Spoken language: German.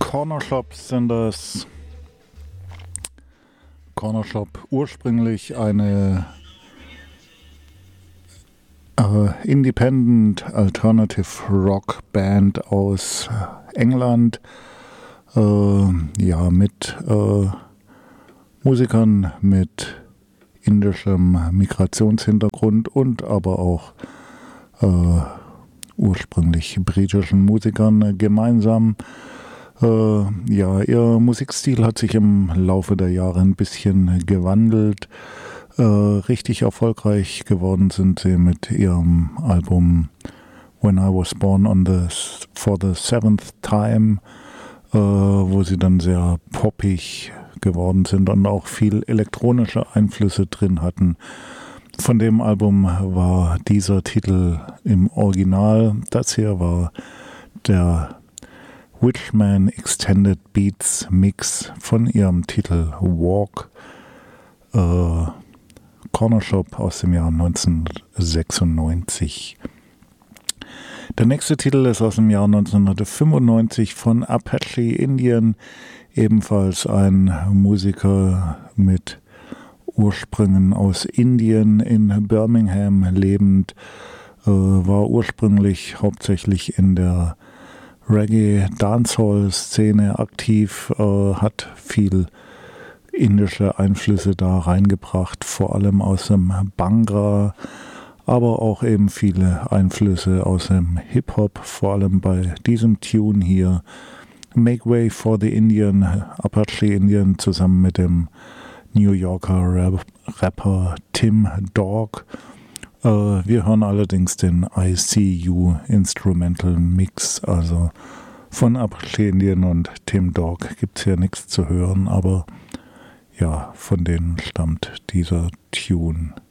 Corner Shops sind das. Corner Shop, ursprünglich eine Independent Alternative Rock Band aus England, mit Musikern mit indischem Migrationshintergrund und aber auch ursprünglich britischen Musikern gemeinsam. Ihr Musikstil hat sich im Laufe der Jahre ein bisschen gewandelt. Richtig erfolgreich geworden sind sie mit ihrem Album When I Was Born for the Seventh Time, wo sie dann sehr poppig geworden sind und auch viel elektronische Einflüsse drin hatten. Von dem Album war dieser Titel im Original. Das hier war der Witchman Extended Beats Mix von ihrem Titel Walk, Corner Shop aus dem Jahr 1996. Der nächste Titel ist aus dem Jahr 1995 von Apache Indian, ebenfalls ein Musiker mit Ursprüngen aus Indien, in Birmingham lebend, war ursprünglich hauptsächlich in der Reggae-Dancehall-Szene aktiv, hat viel indische Einflüsse da reingebracht, vor allem aus dem Bhangra, aber auch eben viele Einflüsse aus dem Hip-Hop, vor allem bei diesem Tune hier, Make Way for the Indian, Apache Indian zusammen mit dem New Yorker Rapper Tim Dog. Wir hören allerdings den ICU Instrumental Mix, also von Apache Indian und Tim Dog gibt es hier nichts zu hören, aber ja, von denen stammt dieser Tune.